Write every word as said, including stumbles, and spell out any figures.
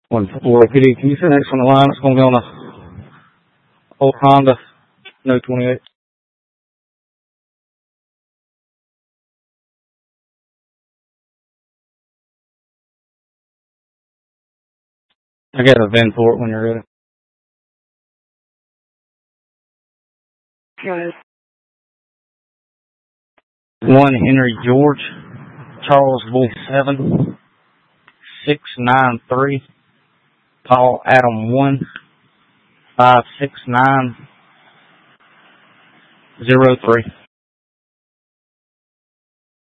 One four P D. Can you send next on the line? It's going to be on the old Honda No twenty-eight. I got a V I N for it when you're ready. Good. One Henry George, Charles Boy seven, six nine three, Paul Adam one, five six nine zero three.